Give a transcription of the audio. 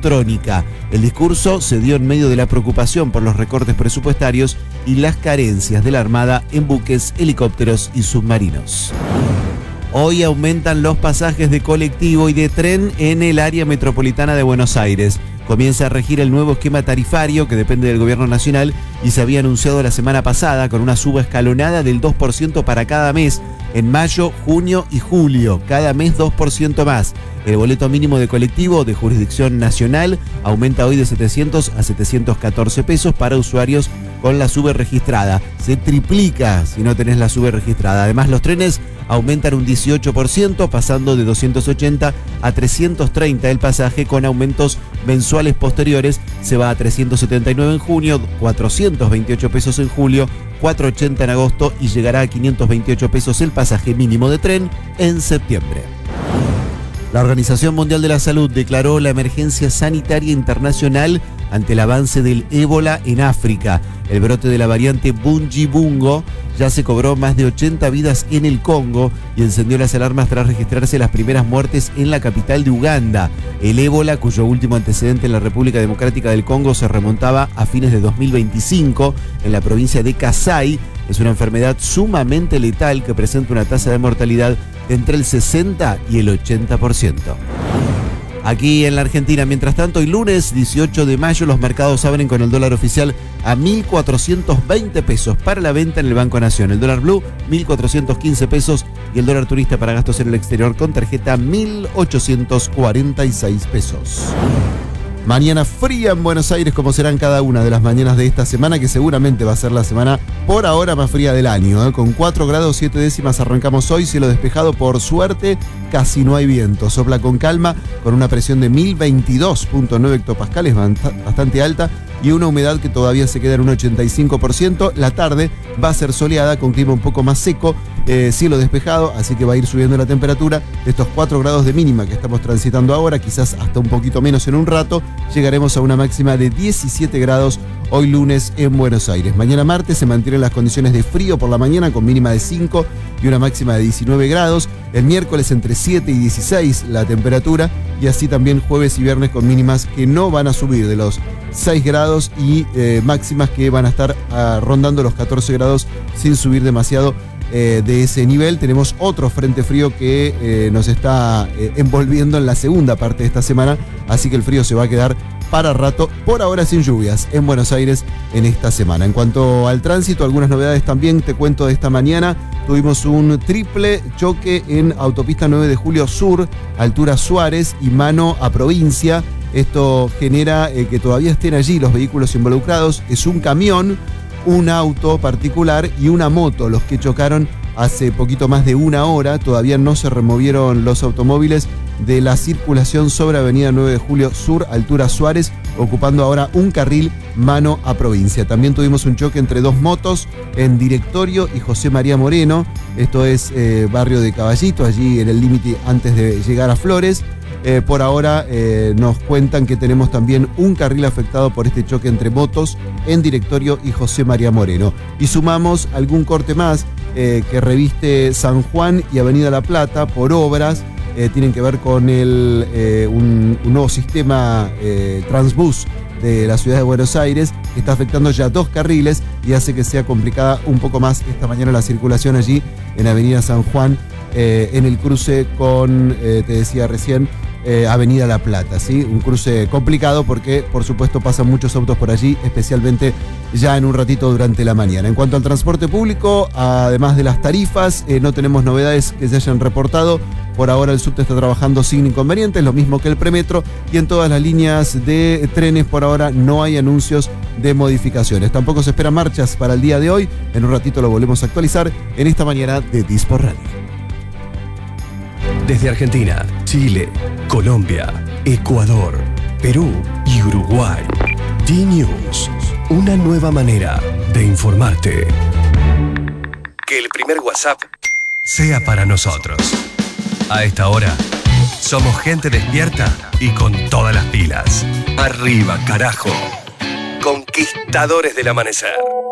electrónica. El discurso se dio en medio de la preocupación por los recortes presupuestarios y las carencias de la Armada en buques, helicópteros y submarinos. Hoy aumentan los pasajes de colectivo y de tren en el área metropolitana de Buenos Aires. Comienza a regir el nuevo esquema tarifario que depende del gobierno nacional y se había anunciado la semana pasada con una suba escalonada del 2% para cada mes en mayo, junio y julio. Cada mes 2% más. El boleto mínimo de colectivo de jurisdicción nacional aumenta hoy de 700 a 714 pesos para usuarios con la SUBE registrada. Se triplica si no tenés la SUBE registrada. Además, los trenes aumentan un 18%, pasando de 280 a 330 el pasaje, con aumentos mensuales posteriores. Se va a 379 en junio, 428 pesos en julio, 480 en agosto y llegará a 528 pesos el pasaje mínimo de tren en septiembre. La Organización Mundial de la Salud declaró la emergencia sanitaria internacional ante el avance del ébola en África. El brote de la variante Bundibugyo ya se cobró más de 80 vidas en el Congo y encendió las alarmas tras registrarse las primeras muertes en la capital de Uganda. El ébola, cuyo último antecedente en la República Democrática del Congo se remontaba a fines de 2025 en la provincia de Kasai, es una enfermedad sumamente letal que presenta una tasa de mortalidad entre el 60 y el 80%. Aquí en la Argentina, mientras tanto, hoy lunes 18 de mayo los mercados abren con el dólar oficial a 1.420 pesos para la venta en el Banco Nación. El dólar blue, 1.415 pesos y el dólar turista para gastos en el exterior con tarjeta, 1.846 pesos. Mañana fría en Buenos Aires, como serán cada una de las mañanas de esta semana, que seguramente va a ser la semana por ahora más fría del año. Con 4 grados 7 décimas arrancamos hoy, cielo despejado, por suerte casi no hay viento. Sopla con calma, con una presión de 1022.9 hectopascales, bastante alta, y una humedad que todavía se queda en un 85%. La tarde va a ser soleada, con clima un poco más seco, cielo despejado, así que va a ir subiendo la temperatura. De estos 4 grados de mínima que estamos transitando ahora, quizás hasta un poquito menos en un rato, llegaremos a una máxima de 17 grados hoy lunes en Buenos Aires. Mañana martes se mantienen las condiciones de frío por la mañana, con mínima de 5 y una máxima de 19 grados. El miércoles entre 7 y 16 la temperatura, y así también jueves y viernes con mínimas que no van a subir de los 6 grados y máximas que van a estar rondando los 14 grados sin subir demasiado de ese nivel. Tenemos otro frente frío que nos está envolviendo en la segunda parte de esta semana, así que el frío se va a quedar para rato, por ahora sin lluvias en Buenos Aires en esta semana. En cuanto al tránsito, algunas novedades también te cuento de esta mañana. Tuvimos un triple choque en autopista 9 de Julio Sur, altura Suárez y mano a Provincia. Esto genera que todavía estén allí los vehículos involucrados. Es un camión, un auto particular y una moto los que chocaron hace poquito más de una hora. Todavía no se removieron los automóviles de la circulación sobre Avenida 9 de Julio Sur, altura Suárez, ocupando ahora un carril mano a Provincia. También tuvimos un choque entre dos motos en Directorio y José María Moreno. Esto es barrio de Caballito, allí en el límite antes de llegar a Flores. Por ahora nos cuentan que tenemos también un carril afectado por este choque entre motos en Directorio y José María Moreno. Y sumamos algún corte más que reviste San Juan y Avenida La Plata por obras. Tienen que ver con un nuevo sistema Transbus de la ciudad de Buenos Aires, que está afectando ya 2 carriles y hace que sea complicada un poco más esta mañana la circulación allí en Avenida San Juan, en el cruce con, te decía recién, Avenida La Plata, ¿sí? Un cruce complicado porque, por supuesto, pasan muchos autos por allí, especialmente ya en un ratito durante la mañana. En cuanto al transporte público, además de las tarifas, no tenemos novedades que se hayan reportado. Por ahora el subte está trabajando sin inconvenientes, lo mismo que el premetro, y en todas las líneas de trenes por ahora no hay anuncios de modificaciones. Tampoco se esperan marchas para el día de hoy. En un ratito lo volvemos a actualizar en esta mañana de Dispor Radio. Desde Argentina, Chile, Colombia, Ecuador, Perú y Uruguay. D-News, una nueva manera de informarte. Que el primer WhatsApp sea para nosotros. A esta hora, somos gente despierta y con todas las pilas. Arriba, carajo. Conquistadores del amanecer.